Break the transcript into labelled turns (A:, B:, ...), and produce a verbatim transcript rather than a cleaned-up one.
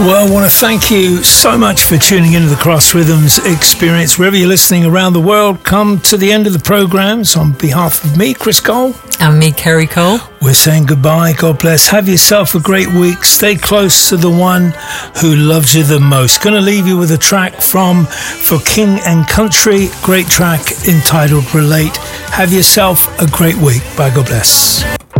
A: Well, I want to thank you so much for tuning into the Cross Rhythms experience. Wherever you're listening around the world, come to the end of the programs. On behalf of me, Chris Cole.
B: And me, Kerry Cole.
A: We're saying goodbye. God bless. Have yourself a great week. Stay close to the one who loves you the most. Going to leave you with a track from For King and Country. Great track entitled Relate. Have yourself a great week. Bye. God bless.